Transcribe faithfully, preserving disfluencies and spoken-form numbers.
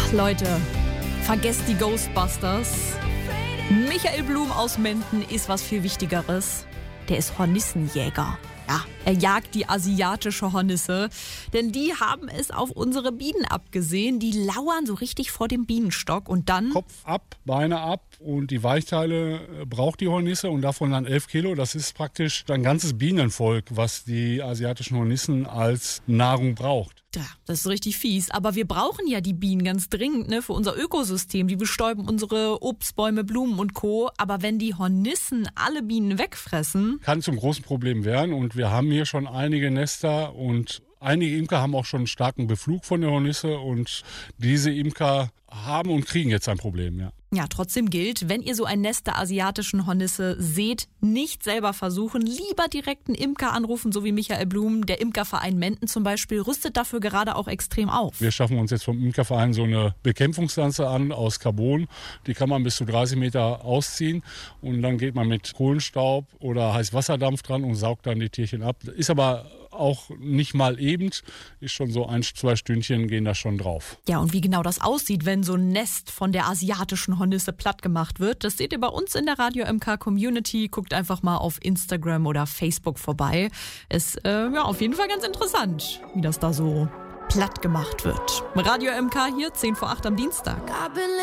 Ach Leute, vergesst die Ghostbusters. Michael Blum aus Menden ist was viel Wichtigeres. Der ist Hornissenjäger. Ja, er jagt die asiatische Hornisse, denn die haben es auf unsere Bienen abgesehen. Die lauern so richtig vor dem Bienenstock und dann... Kopf ab, Beine ab und die Weichteile braucht die Hornisse und davon dann elf Kilo. Das ist praktisch ein ganzes Bienenvolk, was die asiatischen Hornissen als Nahrung braucht. Ja, das ist richtig fies. Aber wir brauchen ja die Bienen ganz dringend, ne, für unser Ökosystem. Die bestäuben unsere Obstbäume, Blumen und Co. Aber wenn die Hornissen alle Bienen wegfressen... Kann zum großen Problem werden und wir haben hier schon einige Nester und einige Imker haben auch schon einen starken Beflug von der Hornisse und diese Imker haben und kriegen jetzt ein Problem, ja. Ja, trotzdem gilt, wenn ihr so ein Nest der asiatischen Hornisse seht, nicht selber versuchen, lieber direkt einen Imker anrufen, so wie Michael Blum. Der Imkerverein Menden zum Beispiel rüstet dafür gerade auch extrem auf. Wir schaffen uns jetzt vom Imkerverein so eine Bekämpfungslanze an aus Carbon. Die kann man bis zu dreißig Meter ausziehen und dann geht man mit Kohlenstaub oder Heißwasserdampf dran und saugt dann die Tierchen ab. Ist aber auch nicht mal eben, ist schon so ein, zwei Stündchen gehen da schon drauf. Ja, und wie genau das aussieht, wenn so ein Nest von der asiatischen Hornisse platt gemacht wird, das seht ihr bei uns in der Radio M K Community. Guckt einfach mal auf Instagram oder Facebook vorbei. Ist äh, ja auf jeden Fall ganz interessant, wie das da so platt gemacht wird. Radio M K hier, zehn vor acht am Dienstag.